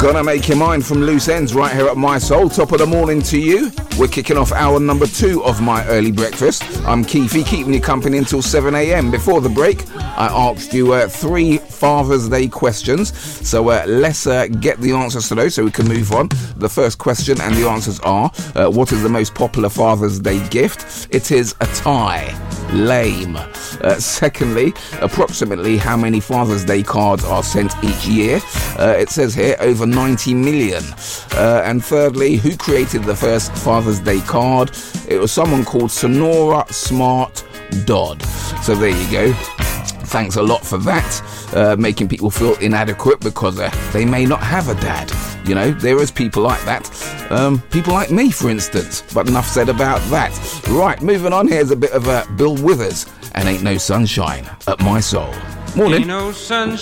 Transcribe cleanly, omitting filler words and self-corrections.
Gonna Make Your Mind from Loose Ends right here at My Soul. Top of the morning to you. We're kicking off hour number 2 of my early breakfast. I'm Keithy, keeping you company until 7 a.m. Before the break, I asked you 3 Father's Day questions. So let's get the answers to those so we can move on. The first question and the answers are, what is the most popular Father's Day gift? It is a tie. Lame. Secondly, approximately how many Father's Day cards are sent each year? It says here over 90 million. And thirdly, who created the first Father's Day card? It was someone called Sonora Smart Dodd. So there you go. Thanks a lot for that, making people feel inadequate because they may not have a dad. You know, there is people like that. People like me, for instance. But enough said about that. Right, moving on. Here's a bit of Bill Withers and Ain't No Sunshine at My Soul. Morning. Ain't no sunshine.